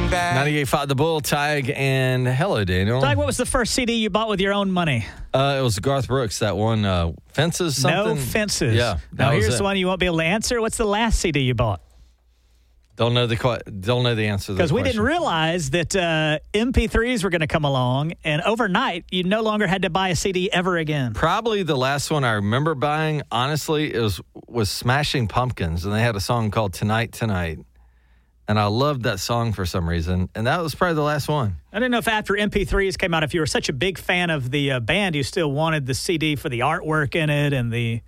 coming back. 98.5 The Bull, Tig, and hello, Daniel. Tig, what was the first CD you bought with your own money? It was Garth Brooks, that one, Fences something. No Fences. Yeah. Now, here's the one you won't be able to answer. What's the last CD you bought? Don't know the answer to that Because we didn't question. realize that MP3s were going to come along, and overnight, you no longer had to buy a CD ever again. Probably the last one I remember buying, honestly, was Smashing Pumpkins, and they had a song called Tonight, Tonight. And I loved that song for some reason, and that was probably the last one. I don't know if after MP3s came out, if you were such a big fan of the band, you still wanted the CD for the artwork in it and the...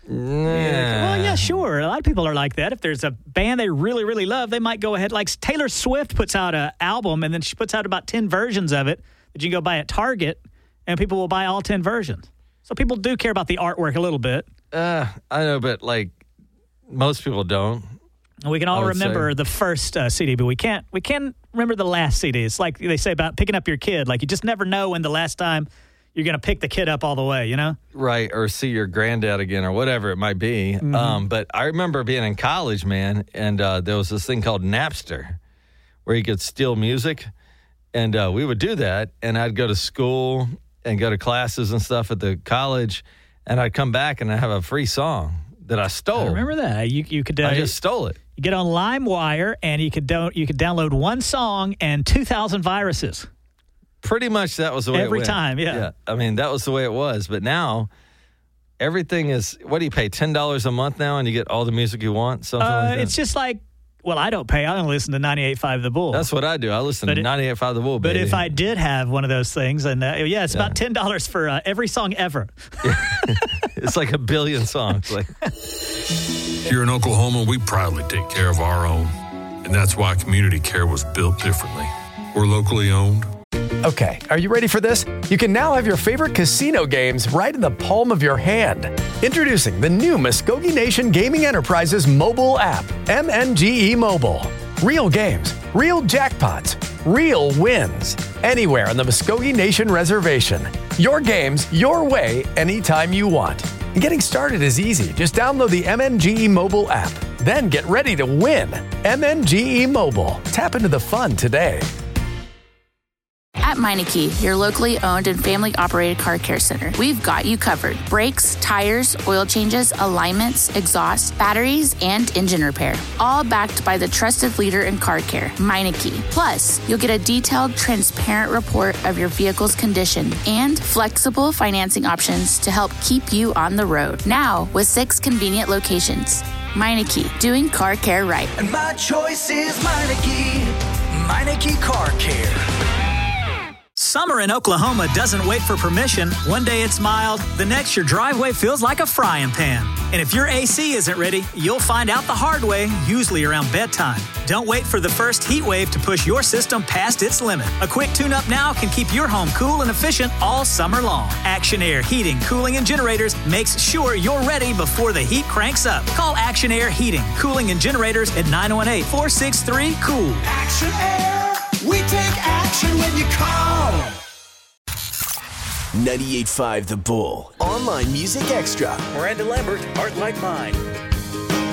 Well, yeah, sure. A lot of people are like that. If there's a band they really, really love, they might go ahead. Like Taylor Swift puts out an album, and then she puts out about 10 versions of it that you can go buy at Target, and people will buy all 10 versions. So people do care about the artwork a little bit. I know, but like most people don't. And we can all remember the first CD, but we can't remember the last CD. It's like they say about picking up your kid. Like you just never know when the last time you're going to pick the kid up all the way, you know? Right, or see your granddad again or whatever it might be. Mm-hmm. But I remember being in college, man, and there was this thing called Napster where you could steal music. And we would do that, and I'd go to school and go to classes and stuff at the college, and I'd come back and I'd have a free song that I stole. I remember that. You could I just stole it. You get on LimeWire, and you could download one song and 2,000 viruses. Pretty much that was the way it went. Every time, yeah. I mean, that was the way it was. But now, everything is, what do you pay, $10 a month now, and you get all the music you want? Something like that? It's just like, well, I don't pay. I only listen to 98.5 The Bull. That's what I do. I listen to 98.5 The Bull, But baby. if I did have one of those things, and it's about $10 for every song ever. It's like a billion songs. Like Here in Oklahoma, we proudly take care of our own. And that's why Community Care was built differently. We're locally owned. Okay, are you ready for this? You can now have your favorite casino games right in the palm of your hand. Introducing the new Muskogee Nation Gaming Enterprises mobile app, MNGE Mobile. Real games, real jackpots, real wins. Anywhere on the Muskogee Nation Reservation. Your games, your way, anytime you want. And getting started is easy. Just download the MNGE Mobile app. Then get ready to win. MNGE Mobile. Tap into the fun today. At Meineke, your locally owned and family-operated car care center, we've got you covered. Brakes, tires, oil changes, alignments, exhaust, batteries, and engine repair. All backed by the trusted leader in car care, Meineke. Plus, you'll get a detailed, transparent report of your vehicle's condition and flexible financing options to help keep you on the road. Now, with 6 convenient locations. Meineke, doing car care right. And my choice is Meineke. Meineke Car Care. Summer in Oklahoma doesn't wait for permission. One day it's mild, the next your driveway feels like a frying pan. And if your AC isn't ready, you'll find out the hard way, usually around bedtime. Don't wait for the first heat wave to push your system past its limit. A quick tune-up now can keep your home cool and efficient all summer long. Action Air Heating, Cooling, and Generators makes sure you're ready before the heat cranks up. Call Action Air Heating, Cooling, and Generators at 918-463-COOL. Action Air. We take action when you call. 98.5 The Bull. Online Music Extra. Miranda Lambert, Heart Like Mine.